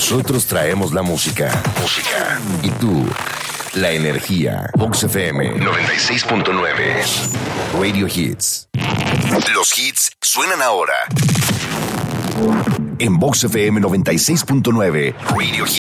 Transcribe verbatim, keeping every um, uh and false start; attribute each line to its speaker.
Speaker 1: Nosotros traemos la música. Música. Y tú, la energía. Vox F M noventa y seis punto nueve. Radio Hits. Los hits suenan ahora. En Vox F M noventa y seis punto nueve. Radio Hits.